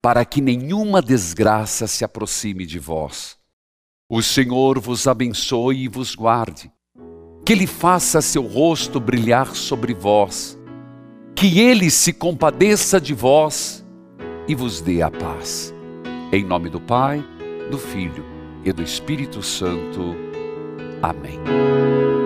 para que nenhuma desgraça se aproxime de vós. O Senhor vos abençoe e vos guarde. Que Ele faça seu rosto brilhar sobre vós. Que Ele se compadeça de vós e vos dê a paz. Em nome do Pai, do Filho e do Espírito Santo. Amém.